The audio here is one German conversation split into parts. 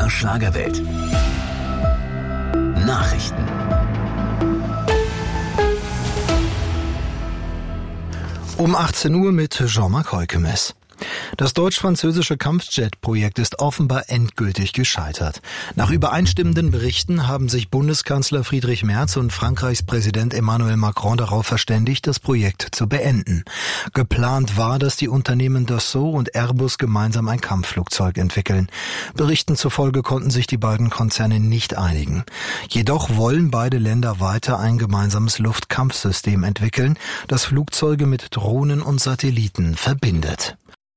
MDR Schlagerwelt. Nachrichten. Um 18 Uhr mit Jean-Marc Heukemes. Das deutsch-französische Kampfjet-Projekt ist offenbar endgültig gescheitert. Nach übereinstimmenden Berichten haben sich Bundeskanzler Friedrich Merz und Frankreichs Präsident Emmanuel Macron darauf verständigt, das Projekt zu beenden. Geplant war, dass die Unternehmen Dassault und Airbus gemeinsam ein Kampfflugzeug entwickeln. Berichten zufolge konnten sich die beiden Konzerne nicht einigen. Jedoch wollen beide Länder weiter ein gemeinsames Luftkampfsystem entwickeln, das Flugzeuge mit Drohnen und Satelliten verbindet.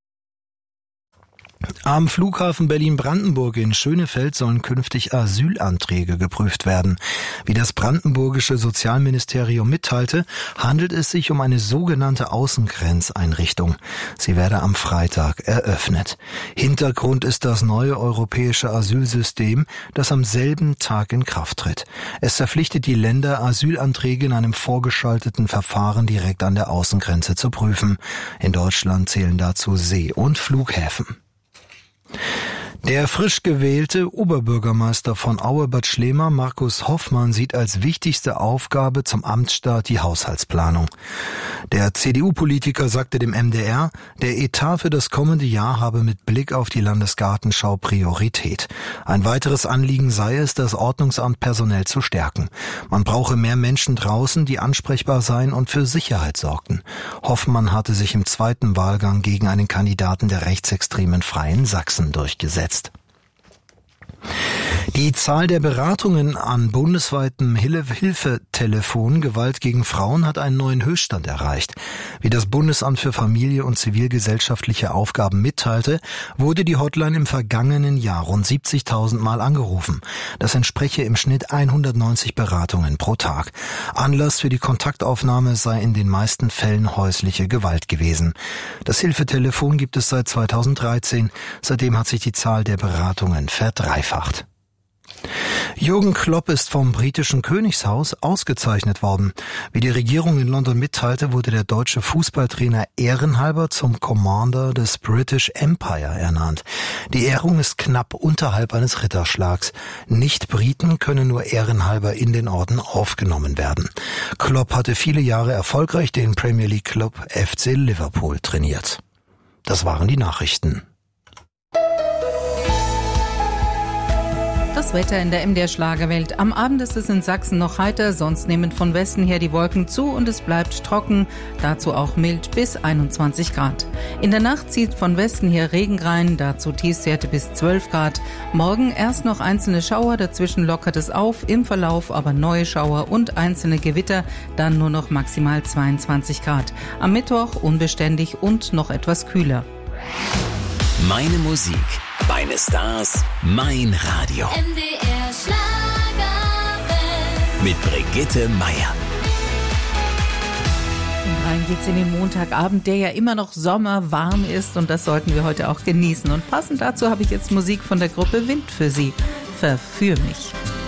Am Flughafen Berlin-Brandenburg in Schönefeld sollen künftig Asylanträge geprüft werden. Wie das brandenburgische Sozialministerium mitteilte, handelt es sich um eine sogenannte Außengrenzeinrichtung. Sie werde am Freitag eröffnet. Hintergrund ist das neue europäische Asylsystem, das am selben Tag in Kraft tritt. Es verpflichtet die Länder, Asylanträge in einem vorgeschalteten Verfahren direkt an der Außengrenze zu prüfen. In Deutschland zählen dazu See- und Flughäfen. Der frisch gewählte Oberbürgermeister von Aue-Bad Schlema, Markus Hoffmann, sieht als wichtigste Aufgabe zum Amtsstart die Haushaltsplanung. Der CDU-Politiker sagte dem MDR, der Etat für das kommende Jahr habe mit Blick auf die Landesgartenschau Priorität. Ein weiteres Anliegen sei es, das Ordnungsamt personell zu stärken. Man brauche mehr Menschen draußen, die ansprechbar seien und für Sicherheit sorgten. Hoffmann hatte sich im zweiten Wahlgang gegen einen Kandidaten der rechtsextremen Freien Sachsen durchgesetzt. Die Zahl der Beratungen an bundesweitem Hilfetelefon Gewalt gegen Frauen hat einen neuen Höchststand erreicht. Wie das Bundesamt für Familie und zivilgesellschaftliche Aufgaben mitteilte, wurde die Hotline im vergangenen Jahr rund 70.000 Mal angerufen. Das entspreche im Schnitt 190 Beratungen pro Tag. Anlass für die Kontaktaufnahme sei in den meisten Fällen häusliche Gewalt gewesen. Das Hilfetelefon gibt es seit 2013. Seitdem hat sich die Zahl der Beratungen verdreifacht. Jürgen Klopp ist vom britischen Königshaus ausgezeichnet worden. Wie die Regierung in London mitteilte, wurde der deutsche Fußballtrainer ehrenhalber zum Commander des British Empire ernannt. Die Ehrung ist knapp unterhalb eines Ritterschlags. Nicht-Briten können nur ehrenhalber in den Orden aufgenommen werden. Klopp hatte viele Jahre erfolgreich den Premier League Club FC Liverpool trainiert. Das waren die Nachrichten. Das Wetter in der MDR Schlagerwelt. Am Abend ist es in Sachsen noch heiter, sonst nehmen von Westen her die Wolken zu und es bleibt trocken, dazu auch mild bis 21 Grad. In der Nacht zieht von Westen her Regen rein, dazu Tiefstwerte bis 12 Grad. Morgen erst noch einzelne Schauer, dazwischen lockert es auf, im Verlauf aber neue Schauer und einzelne Gewitter, dann nur noch maximal 22 Grad. Am Mittwoch unbeständig und noch etwas kühler. Meine Musik, meine Stars, mein Radio. MDR Schlagerwelt. Mit Brigitte Meier. Und rein geht's in den Montagabend, der ja immer noch sommerwarm ist und das sollten wir heute auch genießen. Und passend dazu habe ich jetzt Musik von der Gruppe Wind für Sie. Verführ mich.